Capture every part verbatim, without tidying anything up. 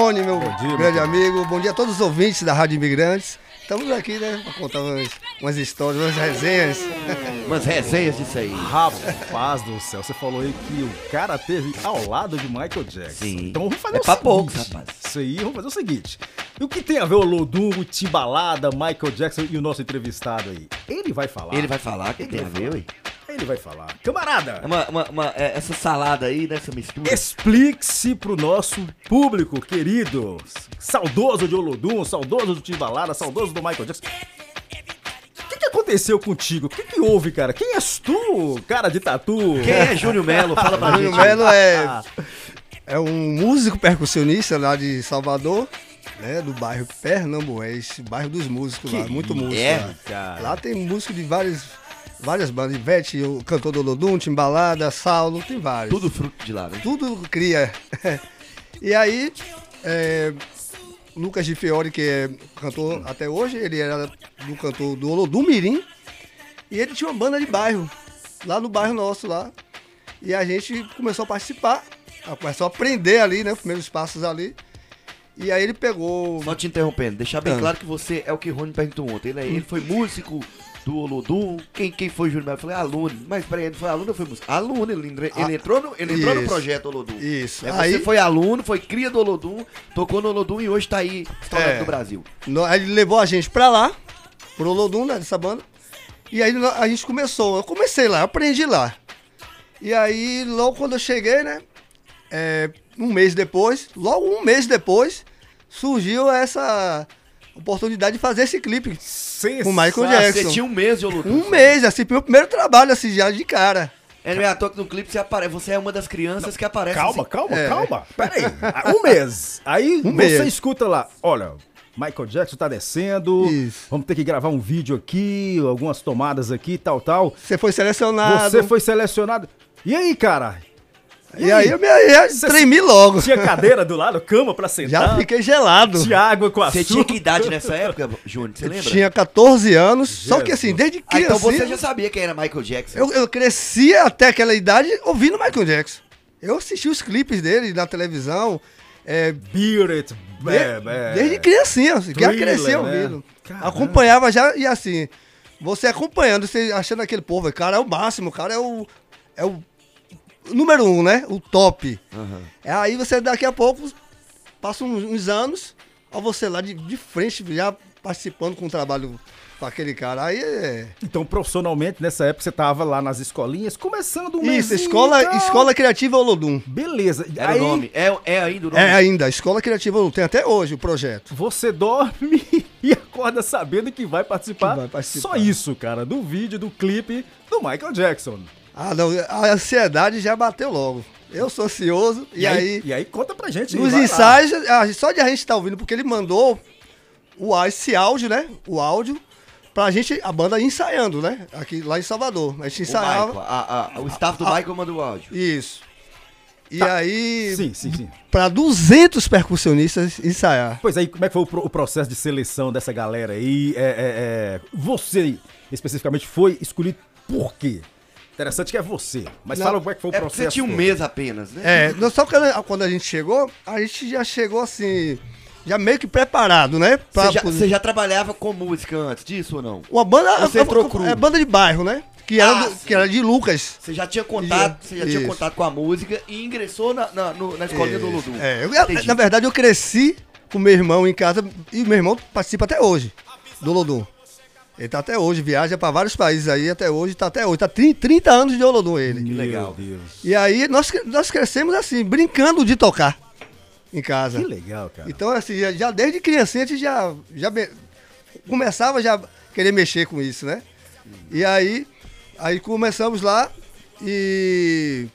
Rony, meu dia, grande meu amigo. Bom dia a todos os ouvintes da Rádio Imigrantes. Estamos aqui, né, para contar umas, umas histórias, umas resenhas. Umas resenhas disso aí. Rapaz do céu, você falou aí que o cara teve ao lado de Michael Jackson. Sim. Então vamos fazer É o pra seguinte. poucos, rapaz. Isso aí, vamos fazer o seguinte. E o que tem a ver o Lodum, o Timbalada, Michael Jackson e o nosso entrevistado aí? Ele vai falar. Ele vai falar, o que Ele tem a vai ver, falar. ué? Ele vai falar. Camarada, Uma, uma, uma- é, essa salada aí, né, essa mistura. explique-se pro nosso público querido, saudoso de Olodum, saudoso do Timbalada, saudoso do Michael Jackson. O que, que aconteceu contigo? O que, que houve, cara? Quem és tu, cara de tatu? Quem é Júnior Melo? Fala pra Júnior gente. Melo é, é um músico percussionista lá de Salvador, né, do bairro Pernambués, bairro dos músicos lá, muito músico é, lá. cara. Lá tem músico de várias, várias bandas, Ivete, o cantor do Olodum, Timbalada, Saulo, tem vários. Tudo fruto de lá, né? Tudo cria. E aí, é, Lucas de Fiore, que é cantor até hoje, ele era do cantor do Olodum Mirim, e ele tinha uma banda de bairro, lá no bairro nosso lá. E a gente começou a participar, começou a aprender ali, né, os primeiros passos ali. E aí ele pegou... Só te interrompendo, deixar bem Ah. claro que você é o que Rony perguntou ontem. Ele, ele foi músico do Olodum. Quem, quem foi Júnior Melo? Eu falei, aluno. Mas peraí, ele foi aluno ou foi músico? Aluno, ele, entre- ele Ah, entrou, no, ele entrou no isso. projeto Olodum. Isso. É, Aí- Você foi aluno, foi cria do Olodum, tocou no Olodum e hoje tá aí, estourado É. no Brasil. No- Aí ele levou a gente pra lá, pro Olodum, né, dessa banda. E aí nó- a gente começou, eu comecei lá, eu aprendi lá. E aí, logo quando eu cheguei, né, é, um mês depois, logo um mês depois, surgiu essa oportunidade de fazer esse clipe com o Michael Jackson. Você tinha um mês de Olodum. Um mês, assim, meu primeiro trabalho, assim, já de cara. É, não é à toa que no clipe você aparece. Você é uma das crianças que aparece. Calma, assim. calma, É. calma. Pera aí. Ah, Um mês. Aí Um você mês. escuta lá, olha, Michael Jackson tá descendo, Isso. vamos ter que gravar um vídeo aqui, algumas tomadas aqui, tal, tal. Você foi selecionado. Você foi selecionado. E aí, cara? E aí eu me eu Cê- tremi logo. Tinha cadeira do lado, cama pra sentar? Já fiquei gelado. Tinha água com Você açúcar? tinha que idade nessa época, Júnior? Você Eu lembra? tinha catorze anos, só que assim, desde Ah, então criança. você já sabia quem era Michael Jackson. Eu, eu crescia até aquela idade ouvindo Michael Jackson. Eu assisti os clipes dele na televisão, é, Beat It, de- é, é. desde criancinha, assim, já Thriller, crescia né? ouvindo. Caramba. Acompanhava já, e assim, você acompanhando, você achando aquele povo, cara é o máximo, o cara é o, é o número um, né? O top. Aham. É, aí você daqui a pouco, passa uns, uns anos, ó, você lá de, de frente, já participando com o trabalho com aquele cara. Aí é... Então, profissionalmente, nessa época, você tava lá nas escolinhas, começando um Isso, mesinho escola, e tal. escola Criativa Olodum. Beleza. Era Aí, o nome. É, é ainda o nome. É ainda, Escola Criativa Olodum. Tem até hoje o projeto. você dorme e acorda sabendo que vai participar. Que vai participar. Só isso, cara, do vídeo, do clipe do Michael Jackson. Ah, não, a ansiedade já bateu logo. Eu sou ansioso, e, aí, E aí conta pra gente. nos vai lá. ensaios, a- só de a gente estar ouvindo, porque ele mandou o, á- esse áudio, né? O áudio, pra gente, a banda ensaiando, né? Aqui, lá em Salvador. A gente O, ensaiava. Michael, a- a- o staff do Ah. Michael mandou o áudio. Isso. E Tá. aí, Sim, sim, sim. pra duzentos percussionistas ensaiar. Pois aí, como é que foi o, pro- o processo de seleção dessa galera aí? É, é, é, você, especificamente, foi escolhido por quê? Interessante que é você. Mas Não, fala como é que foi o É porque processo. você tinha um todo. mês apenas, né? É, não, só que quando a gente chegou, a gente já chegou assim, já meio que preparado, né? Pra Você já, poder- você já trabalhava com música antes disso ou não? Uma banda. Você é, entrou cru. é banda de bairro, né? Que era, Ah, do- sim. que era de Lucas. Você já tinha contato, você já tinha Isso. contato com a música e ingressou na, na, no- na escolinha do Olodum. É, eu- Entendi. na verdade, eu cresci com meu irmão em casa e meu irmão participa até hoje do Olodum. Ele tá até hoje, viaja pra vários países aí até hoje, tá até hoje. Tá trinta, trinta anos de Olodum ele. Que legal. Meu Deus. E aí nós, nós crescemos assim, brincando de tocar em casa. Que legal, cara. Então, assim, já, já desde criancinha a gente já, já be- começava já a querer mexer com isso, né? E aí, aí começamos lá e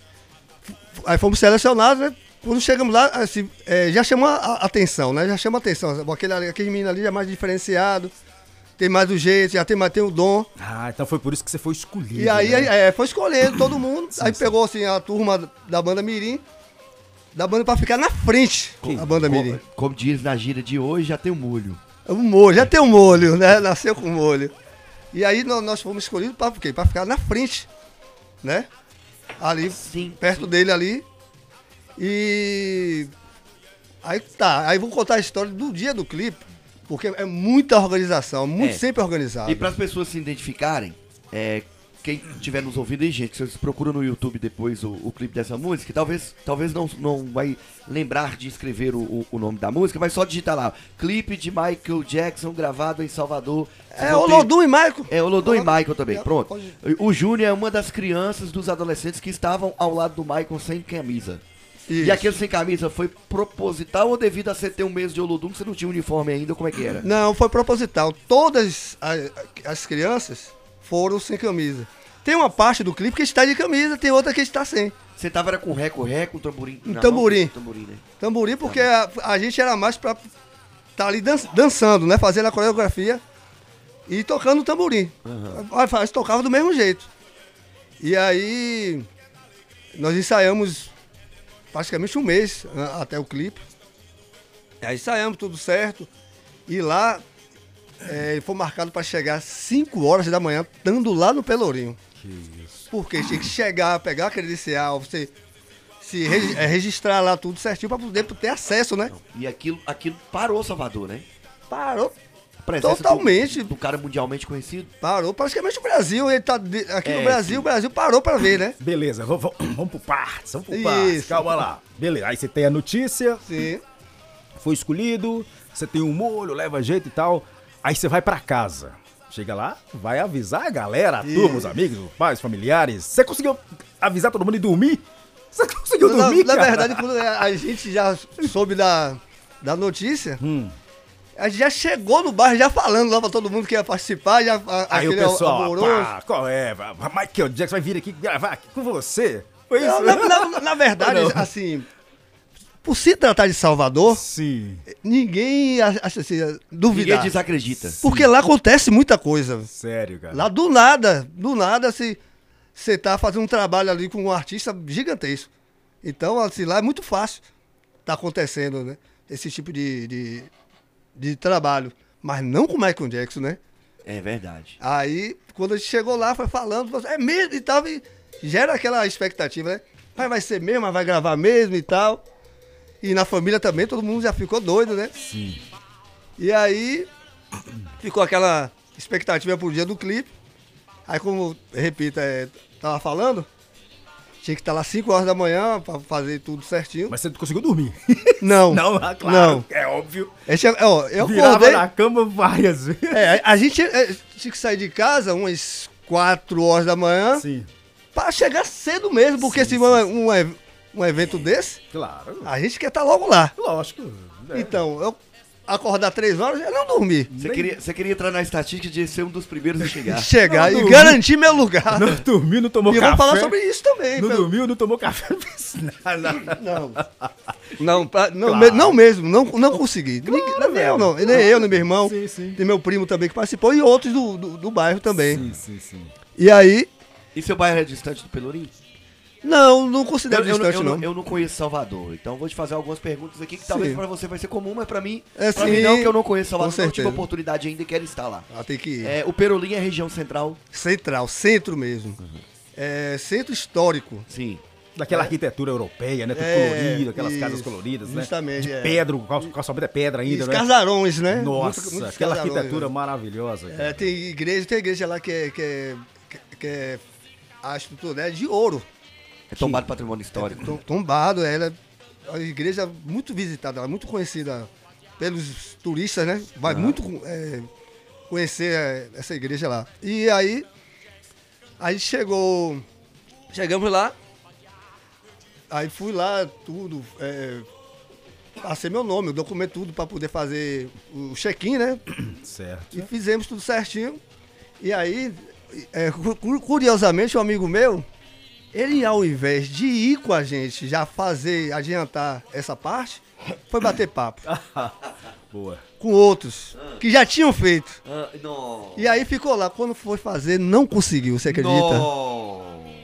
aí fomos selecionados, né? Quando chegamos lá, assim, é, já chama a a atenção, né? Já chama a atenção. Aquele, ali- aquele menino ali já é mais diferenciado, tem mais o jeito, já tem mais tem o dom. Ah, então foi por isso que você foi escolhido. E aí, né? aí, é, foi escolhendo todo mundo. Sim, aí sim. pegou assim a turma da banda Mirim, da banda pra ficar na frente, a banda Mirim. Como, como diz na gíria de hoje, já tem o molho. O molho, já tem o molho, né? Nasceu com molho. E aí nós, nós fomos escolhidos para quê? Para ficar na frente, né? Ali, Sim. perto dele ali. E Aí tá, aí vou contar a história do dia do clipe, porque é muita organização, muito É. sempre organizado. E para as pessoas se identificarem, é, quem estiver nos ouvindo aí, gente, vocês procuram no YouTube depois o, o clipe dessa música, talvez, talvez não, não vai lembrar de escrever o, o, o nome da música, mas só digitar lá, clipe de Michael Jackson gravado em Salvador. Vocês É vão o ter- Lodum e Michael. É, o Lodum e Michael também, É, pronto. pode- O Júnior é uma das crianças, dos adolescentes que estavam ao lado do Michael sem camisa. E Isso. aquele sem camisa foi proposital ou devido a você ter um mês de Olodum que você não tinha uniforme ainda, ou como é que era? Não, foi proposital. Todas as, as crianças foram sem camisa. Tem uma parte do clipe que está de camisa, tem outra que está sem. Você tava era com ré-ré, com tamborim? Um na tamborim. mão? Tamborim, né? Tamborim, porque a, a gente era mais pra estar tá ali dan- dançando, né? Fazendo a coreografia e tocando o tamborim. Mas Mas tocava do mesmo jeito. E aí, nós ensaiamos praticamente um mês né, até o clipe. Aí ensaiamos tudo certo. E lá, é, ele foi marcado para chegar cinco horas da manhã, estando lá no Pelourinho. Que isso. Porque tinha que chegar, pegar a credencial, você se regi- é, registrar lá tudo certinho para poder ter acesso, né? E aquilo, aquilo parou Salvador, né? Parou, A presença Totalmente. Do, do cara mundialmente conhecido. parou praticamente o Brasil. Ele tá de- aqui É, no Brasil, sim. o Brasil parou para ver, né? Beleza, vamos, vamos, vamos pro partes, vamos pro partes. Isso. Calma lá. Beleza, aí você tem a notícia, Sim. foi escolhido, você tem um molho, leva jeito e tal. Aí você vai pra casa. Chega lá, vai avisar a galera, a turma, os amigos, os pais, familiares. Você conseguiu avisar todo mundo e dormir? Você conseguiu Na, dormir, na cara? verdade, quando a gente já soube da, da notícia, Hum. a gente já chegou no bairro já falando lá para todo mundo que ia participar, já a- Aí o aquele pessoal, alvoroço. pá, qual é? Vai- Michael Jackson vai vir aqui gravar aqui com você. Foi Não, isso? na, na- na verdade, Não. assim, por se tratar de Salvador, Sim. ninguém acha assim, Ninguém duvidar. desacredita. Porque lá acontece muita coisa. Sério, cara. Lá do nada, do nada, se você tá fazendo um trabalho ali com um artista gigantesco. Então, assim, lá é muito fácil tá acontecendo, né? Esse tipo de, de, de trabalho. Mas não com o Michael Jackson, né? É verdade. Aí, quando a gente chegou lá, foi falando, falou assim, é mesmo e tal, e gera aquela expectativa, né? Mas vai ser mesmo, mas vai gravar mesmo e tal. E na família também, todo mundo já ficou doido, né? Sim. E aí, ficou aquela expectativa pro dia do clipe. Aí, como, repito, é, tava falando, tinha que estar lá cinco horas da manhã pra fazer tudo certinho. Mas você não conseguiu dormir? Não. Não, ah, claro. Não. É óbvio. Eu, tinha- ó, eu Virava acordei. na cama várias vezes. É, a gente é, tinha que sair de casa umas quatro horas da manhã Sim. pra chegar cedo mesmo, porque Sim, se um, um, ev- um evento desse, Claro. a gente quer estar logo lá. Lógico. É. Então, eu acordar três horas e não dormir. Você queria, você queria entrar na estatística de ser um dos primeiros a chegar. Chegar Não e dormi. garantir meu lugar. Não dormiu, não tomou E café. vamos falar sobre isso também. Não pelo- dormiu, não tomou café. Não fez nada. Não. Não, pra- não, Claro. me- não mesmo, não, não consegui. Claro, nem, nem velho. eu, não. Nem eu, nem meu irmão. Sim, sim. Tem meu primo também que participou e outros do, do, do bairro também. Sim, sim, sim. E aí, E seu bairro é distante do Pelourinho? não, não Eu, considero eu, distante, eu, não. não, eu não conheço Salvador, então vou te fazer algumas perguntas aqui que talvez Sim. pra você vai ser comum, mas pra mim, É, pra sim, mim não, que eu não conheço Salvador, com não tive certeza. oportunidade ainda e quero estar lá. Ah, tem que ir. É, o Pelourinho é região central? Central, centro mesmo. É, centro histórico. Sim. Daquela arquitetura europeia, né? Tudo É, colorido, aquelas isso, casas coloridas, né? justamente, De é. pedra, o cal- calçamento é pedra ainda, Os né? casarões, né? Nossa, Muito- muitos aquela casarões, arquitetura né? maravilhosa. cara. É, tem igreja, tem igreja lá que é, que é, que- que é a estrutura né, de ouro. É tombado patrimônio histórico. Tom- Tombado, ela é uma igreja muito visitada, ela é muito conhecida pelos turistas, né? Vai muito é, conhecer é, essa igreja lá. E aí, aí chegou, chegamos lá, aí fui lá, tudo, é, passei meu nome, eu documento tudo para poder fazer o check-in, né? Certo. E fizemos tudo certinho. E aí, é, cu- cu- curiosamente, um amigo meu, ele ao invés de ir com a gente, já fazer, adiantar essa parte, foi bater papo Boa. com outros que já tinham feito. Ah, não. E aí ficou lá. Quando foi fazer, não conseguiu, você acredita? Não.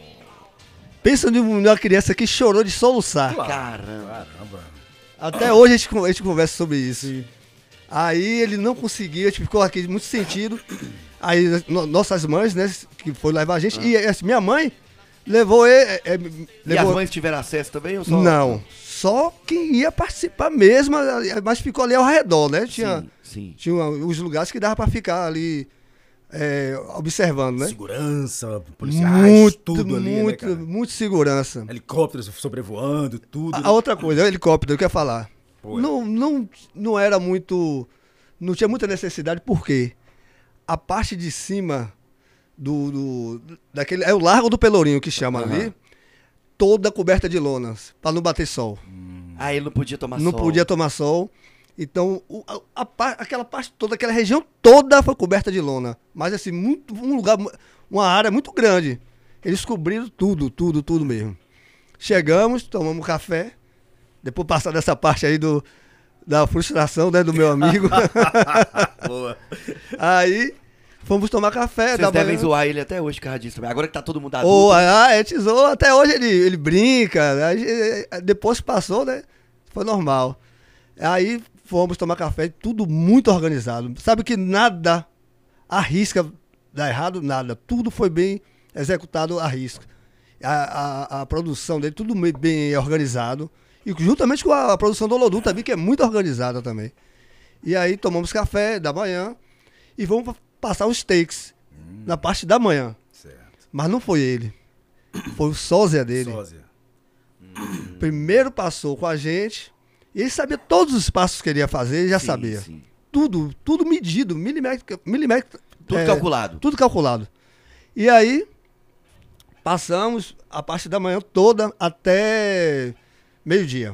Pensa numa criança que chorou de soluçar. Caramba. Caramba. Até hoje a gente, con- a gente conversa sobre isso. Aí ele não conseguiu, a gente ficou aqui muito sentido. Aí no- nossas mães, né, que foi levar a gente. E assim, minha mãe levou ele. é, E as levou, mães tiveram acesso também ou só? Não, só quem ia participar mesmo, mas ficou ali ao redor, né? Tinha, Sim, sim. tinha os lugares que dava pra ficar ali é, observando, né? Segurança, policiais, Muito, tudo ali, muito, né, cara? muito segurança. Helicópteros sobrevoando, tudo. A, a outra coisa, o helicóptero, eu quero falar. Pô, é. Não, não, não era muito... Não tinha muita necessidade, porque a parte de cima do... do daquele, é o Largo do Pelourinho, que chama Aham. ali, toda coberta de lonas, para não bater sol. Ah, ele não podia tomar Não sol. podia tomar sol. Então, o- a, a par- aquela parte toda, aquela região toda foi coberta de lona. Mas assim, muito, um lugar, uma área muito grande. Eles cobriram tudo, tudo, tudo mesmo. Chegamos, tomamos café. Depois passar dessa parte aí do, da frustração, né, do meu amigo. Boa. Aí, fomos tomar café. Vocês da devem manhã. zoar ele até hoje, por causa disso também. Agora que tá todo mundo adulto. Ou, ah, é tesouro, até hoje ele, ele brinca. Aí, eh, depois que passou, né? Foi normal. Aí fomos tomar café, tudo muito organizado. Sabe que nada arrisca dar errado, nada. Tudo foi bem executado a risco. A, a, a produção dele, tudo bem- bem organizado. E juntamente com a, a produção do Olodum também, que é muito organizada também. E aí tomamos café da manhã e vamos pa- passar os takes na parte da manhã. Certo. Mas não foi ele. Foi o sósia dele. Sósia. Primeiro passou com a gente. E ele sabia todos os passos que ele ia fazer, ele já Sim, sabia. sim. Tudo, tudo medido, milimétrico, milimétrico. Tudo é, calculado. Tudo calculado. E aí, passamos a parte da manhã toda até meio-dia.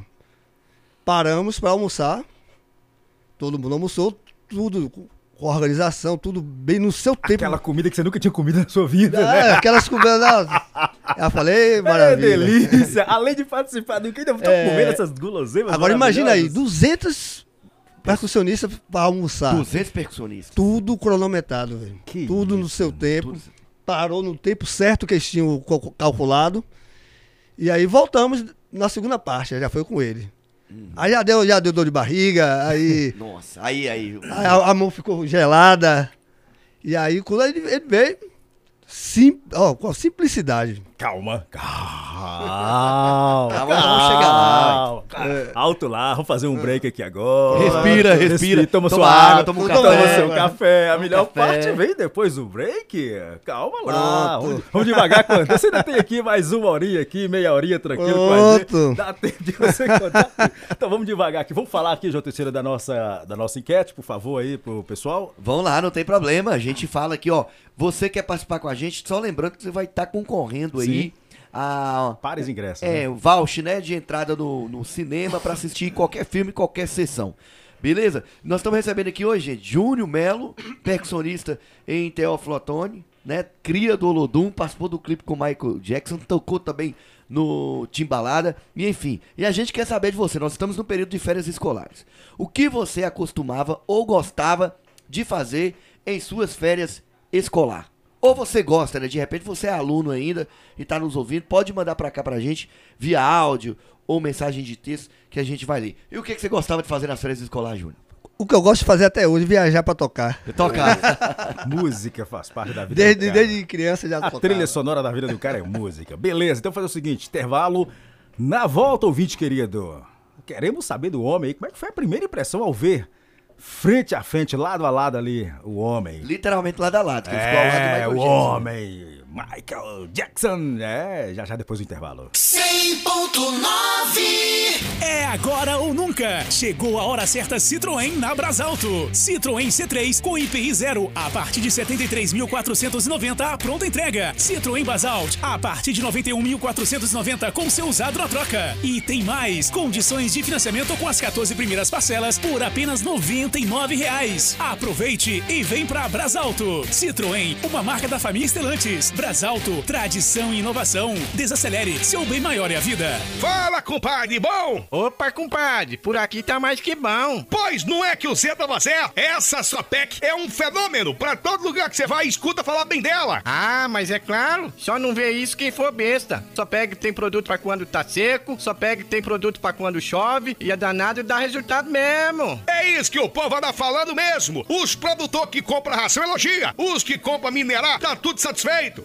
Paramos para almoçar. Todo mundo almoçou, tudo com com organização, tudo bem no seu tempo. Aquela comida que você nunca tinha comido na sua vida, né? É, aquelas comidas. Eu falei, É maravilha. delícia. Além de participar do que ainda estão É. comendo essas guloseimas. Agora imagina aí, maravilhosas. duzentos percussionistas para almoçar. duzentos percussionistas. Tudo cronometrado, velho. Que Tudo no isso, seu tempo. Tudo- Parou no tempo certo que eles tinham cal- calculado. E aí voltamos na segunda parte, já foi com ele. Aí já deu, já deu dor de barriga, aí Nossa, aí, aí. a, a mão ficou gelada. E aí quando ele, ele veio, sim, ó, com simplicidade. Calma. Calma. Calma, vamos chegar lá. Calma. Alto lá, vamos fazer um break aqui agora. Respira, respira. Toma, Toma sua água, água, toma um toma café. seu café. A Toma melhor café. parte vem depois do break. Calma lá. Pronto. Vamos, vamos devagar com você ainda tem aqui mais uma horinha aqui, meia horinha tranquilo com a gente. Pronto. Dá tempo de você contar. Então vamos devagar aqui. Vamos falar aqui, João Teixeira, da nossa, da nossa enquete, por favor, aí pro pessoal. Vamos lá, não tem problema. A gente fala aqui, ó. Você quer participar com a gente? Só lembrando que você vai estar concorrendo aí a. Pares ingressos. É, né? o voucher, né, de entrada no, no cinema pra assistir qualquer filme, qualquer sessão. Beleza? Nós estamos recebendo aqui hoje, gente, Júnior Melo, percussionista em Teófilo Otoni, né, cria do Olodum, participou do clipe com o Michael Jackson, tocou também no Timbalada, e enfim. E a gente quer saber de você, nós estamos no período de férias escolares. O que você acostumava ou gostava de fazer em suas férias escolar? Ou você gosta, né? De repente você é aluno ainda e tá nos ouvindo, pode mandar pra cá pra gente via áudio ou mensagem de texto que a gente vai ler. E o que, que você gostava de fazer nas férias escolares, Júnior? O que eu gosto de fazer até hoje, viajar pra tocar. Tocar. Música faz parte da vida do Desde, cara. desde criança já A tocava. trilha sonora da vida do cara é música. Beleza, então fazer o seguinte, intervalo. Na volta, ouvinte querido. Queremos saber do homem aí, como é que foi a primeira impressão ao ver frente a frente, lado a lado ali, o homem. Literalmente lado a lado, que ele ficou ao lado do É, Michael o Jackson. homem, Michael Jackson. É, já já depois do intervalo. cem ponto nove. É agora ou nunca. Chegou a hora certa Citroën na Brasalto. Citroën C três com I P I zero a partir de setenta e três mil quatrocentos e noventa a pronta entrega. Citroën Basalt a partir de noventa e um mil quatrocentos e noventa com seu usado na troca. E tem mais, condições de financiamento com as quatorze primeiras parcelas por apenas noventa e nove reais. Aproveite e vem pra Brasalto. Citroën, uma marca da família Stellantis. Brasalto, tradição e inovação. Desacelere, seu bem maior é a vida. Fala, compadre, bom? Opa, compadre, por aqui tá mais que bom. Pois não é que o Zé tava certo? Essa Sopec é um fenômeno. Pra todo lugar que você vai, escuta falar bem dela. Ah, mas é claro, só não vê isso quem for besta. Só pega que tem produto pra quando tá seco, só pega que tem produto pra quando chove, e é danado e dá resultado mesmo. É isso que o povo anda falando mesmo. Os produtores que compram ração elogia. Os que compram minerar, tá tudo satisfeito.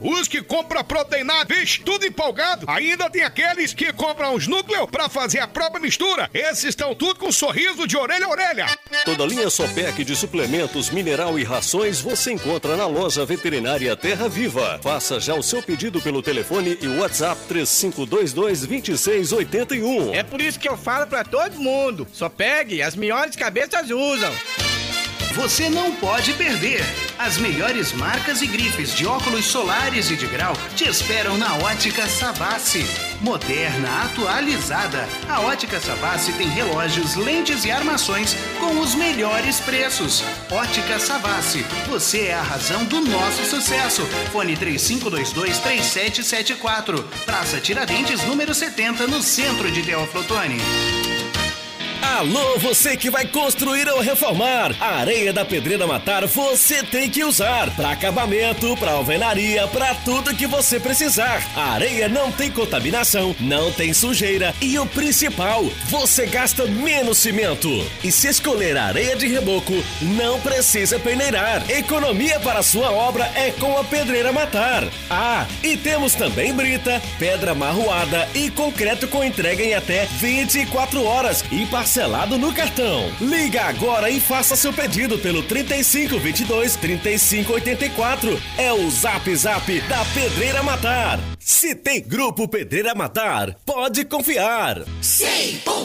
Os que compram proteinado, vixe, tudo empolgado. Ainda tem aqueles que compram os núcleos pra fazer a própria mistura. Esses estão tudo com um sorriso de orelha a orelha. Toda a linha Sopec de suplementos, mineral e rações você encontra na loja veterinária Terra Viva. Faça já o seu pedido pelo telefone e WhatsApp três cinco dois dois, dois seis oito um. É por isso que eu falo pra todo mundo. Só pegue, as melhores cabeças usam. Você não pode perder. As melhores marcas e grifes de óculos solares e de grau te esperam na Ótica Savassi. Moderna, atualizada. A Ótica Savassi tem relógios, lentes e armações com os melhores preços. Ótica Savassi, você é a razão do nosso sucesso. Fone três cinco dois dois, três sete sete quatro. Praça Tiradentes, número setenta, no centro de Teófilo Otoni. Alô, você que vai construir ou reformar. A areia da Pedreira Matar você tem que usar. Para acabamento, para alvenaria, para tudo que você precisar. A areia não tem contaminação, não tem sujeira e o principal, você gasta menos cimento. E se escolher a areia de reboco, não precisa peneirar. Economia para a sua obra é com a Pedreira Matar. Ah, e temos também brita, pedra marroada e concreto com entrega em até vinte e quatro horas e parcelado no cartão. Liga agora e faça seu pedido pelo trinta e cinco, vinte e dois, trinta e cinco, oitenta e quatro. É o Zap Zap da Pedreira Matar. Se tem Grupo Pedreira Matar, pode confiar. cem ponto